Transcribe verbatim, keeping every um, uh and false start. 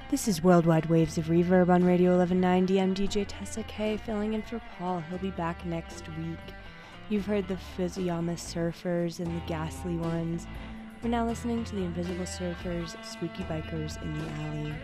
This is Worldwide Waves of Reverb on Radio eleven ninety. I'm D J Tessa K, filling in for Paul. He'll be back next week. You've heard the Fuzzyama Surfers and the Ghastly Ones. We're now listening to the Invisible Surfers, Spooky Bikers in the Alley.